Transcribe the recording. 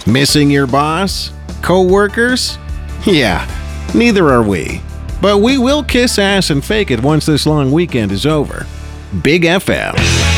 Missing your boss? Co-workers? Yeah, neither are we. But we will kiss ass and fake it once this long weekend is over. Big FM.